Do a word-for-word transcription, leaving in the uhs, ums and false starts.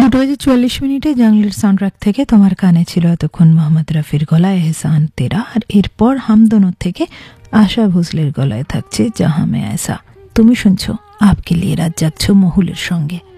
দুটো বেজে চুয়াল্লিশ মিনিটে জাংলির সাউন্ডট্র্যাক থেকে তোমার কানে ছিল এতক্ষণ মোহাম্মদ রফির গলায় এহসান তেরা, আর এরপর হামদোনো থেকে আশা ভোসলের গলায় থাকছে জাহাঁ মে আয়সা। তুমি শুনছো আপকে লিয়ে রাত জাগছো মহুলের সঙ্গে।